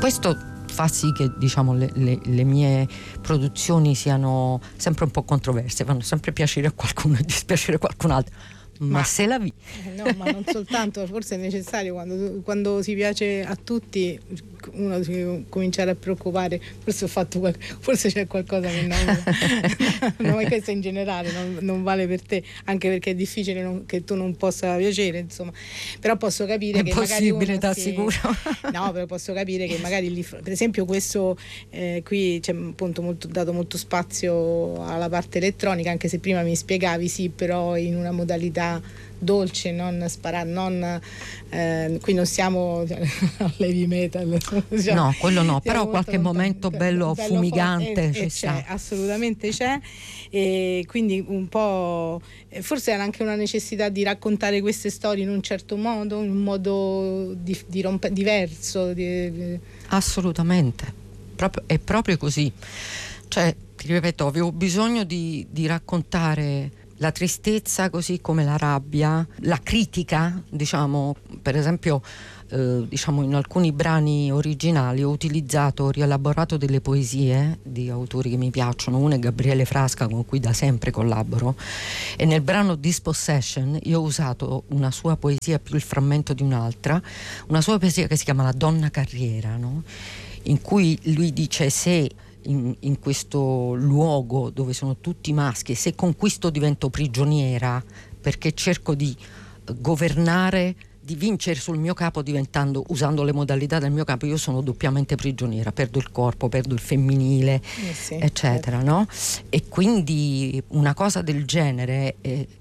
Questo fa sì che, diciamo, le mie produzioni siano sempre un po' controverse, fanno sempre piacere a qualcuno e dispiacere a qualcun altro. Ma se la no, ma non soltanto, forse è necessario quando si piace a tutti uno si deve cominciare a preoccupare, forse c'è qualcosa che non è questo in generale, non vale per te, anche perché è difficile che tu non possa piacere, insomma. Però posso capire che magari uno t'assicuro. No, però posso capire che magari lì, per esempio questo qui c'è appunto dato molto spazio alla parte elettronica, anche se prima mi spiegavi, sì, però in una modalità dolce, non sparare, qui non siamo all'heavy metal, diciamo. No, quello no, però qualche momento bello fumigante ci sta. Assolutamente c'è, e quindi un po' forse era anche una necessità di raccontare queste storie in un certo modo, in un modo diverso. Assolutamente, è proprio così. Cioè, ti ripeto, avevo bisogno di raccontare la tristezza così come la rabbia, la critica, diciamo, per esempio, diciamo, in alcuni brani originali ho rielaborato delle poesie di autori che mi piacciono. Uno è Gabriele Frasca, con cui da sempre collaboro, e nel brano Dispossession io ho usato una sua poesia più il frammento di un'altra, una sua poesia che si chiama La donna carriera, no? In cui lui dice: se in questo luogo dove sono tutti maschi, se con questo divento prigioniera perché cerco di governare, di vincere sul mio capo, usando le modalità del mio capo, io sono doppiamente prigioniera, perdo il corpo, perdo il femminile, sì, eccetera, certo. No? E quindi una cosa del genere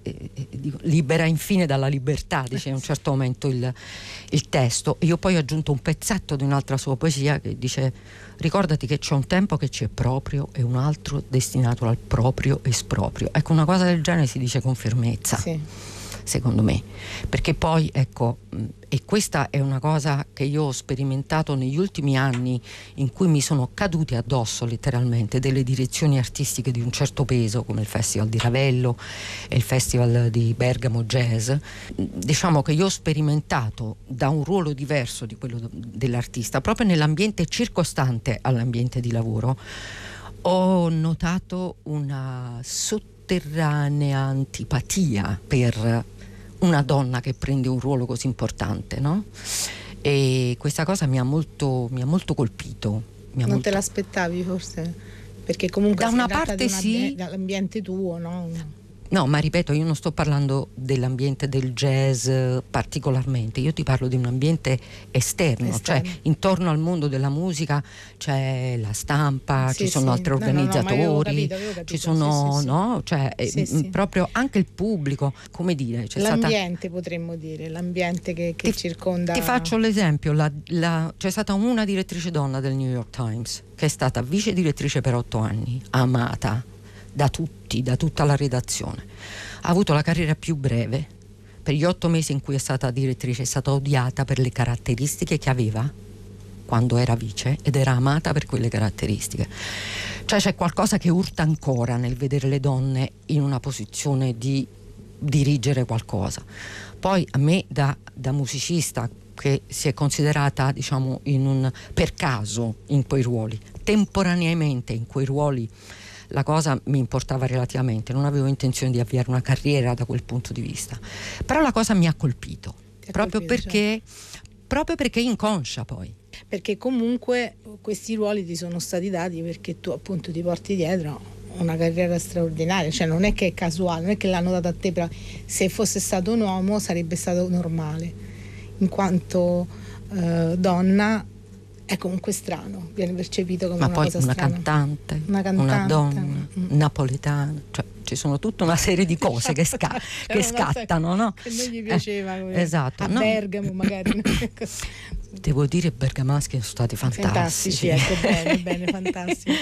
libera infine dalla libertà, dice in un certo momento il testo. E io poi ho aggiunto un pezzetto di un'altra sua poesia che dice: ricordati che c'è un tempo che c'è proprio e un altro destinato al proprio esproprio. Ecco, una cosa del genere si dice con fermezza, sì, secondo me, perché poi, ecco, e questa è una cosa che io ho sperimentato negli ultimi anni, in cui mi sono caduti addosso letteralmente delle direzioni artistiche di un certo peso, come il Festival di Ravello e il Festival di Bergamo Jazz. Diciamo che io ho sperimentato da un ruolo diverso di quello dell'artista, proprio nell'ambiente circostante all'ambiente di lavoro, ho notato una sotterranea antipatia per una donna che prende un ruolo così importante, no? E questa cosa mi ha molto colpito. Non te l'aspettavi forse? Perché comunque da una parte sì, dall'ambiente tuo, no? No, ma ripeto, io non sto parlando dell'ambiente del jazz particolarmente, io ti parlo di un ambiente esterno, cioè intorno al mondo della musica c'è la stampa, ci sono altri organizzatori, avevo capito, ci sono, sì. No? Cioè proprio anche il pubblico, come dire, l'ambiente, potremmo dire, l'ambiente che circonda. Ti faccio l'esempio, c'è stata una direttrice donna del New York Times che è stata vice direttrice per 8 anni, amata da tutti, da tutta la redazione. Ha avuto la carriera più breve. Per gli 8 mesi in cui è stata direttrice è stata odiata per le caratteristiche che aveva quando era vice, ed era amata per quelle caratteristiche. Cioè c'è qualcosa che urta ancora nel vedere le donne in una posizione di dirigere qualcosa. Poi a me da musicista, che si è considerata, diciamo, per caso in quei ruoli, temporaneamente in quei ruoli, la cosa mi importava relativamente, non avevo intenzione di avviare una carriera da quel punto di vista, però la cosa mi ha colpito, proprio perché inconscia, poi perché comunque questi ruoli ti sono stati dati perché tu appunto ti porti dietro una carriera straordinaria, cioè non è che è casuale, non è che l'hanno data a te, però se fosse stato un uomo sarebbe stato normale, in quanto donna è comunque strano, viene percepito come una cosa strana. Una cantante, una donna, napoletana, cioè ci sono tutta una serie di cose che scattano, no? Che non gli piaceva, esatto, Bergamo magari. Devo dire, i bergamaschi sono stati fantastici. Ecco, bene, fantastici.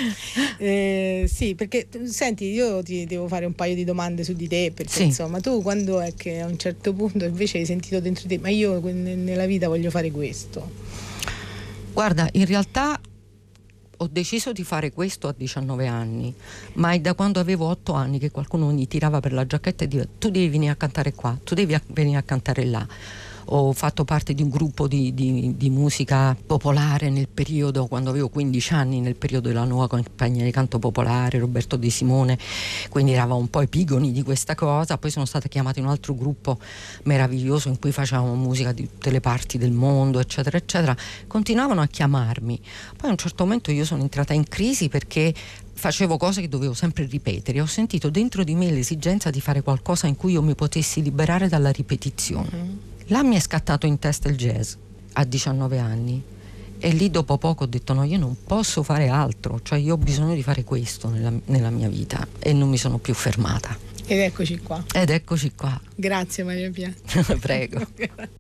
Sì, perché senti, io ti devo fare un paio di domande su di te, perché insomma tu quando è che a un certo punto invece hai sentito dentro di te, ma io nella vita voglio fare questo? Guarda, in realtà ho deciso di fare questo a 19 anni, ma è da quando avevo 8 anni che qualcuno mi tirava per la giacchetta e diceva: tu devi venire a cantare qua, tu devi venire a cantare là. ho fatto parte di un gruppo di musica popolare nel periodo, quando avevo 15 anni, nel periodo della nuova compagnia di canto popolare, Roberto De Simone, quindi eravamo un po' epigoni di questa cosa. Poi sono stata chiamata in un altro gruppo meraviglioso in cui facevamo musica di tutte le parti del mondo, eccetera eccetera. Continuavano a chiamarmi, poi a un certo momento io sono entrata in crisi perché facevo cose che dovevo sempre ripetere. Ho sentito dentro di me l'esigenza di fare qualcosa in cui io mi potessi liberare dalla ripetizione. Là mi è scattato in testa il jazz a 19 anni e lì dopo poco ho detto no, io non posso fare altro, cioè io ho bisogno di fare questo nella mia vita, e non mi sono più fermata. Ed eccoci qua. Ed eccoci qua. Grazie Maria Pia. Prego.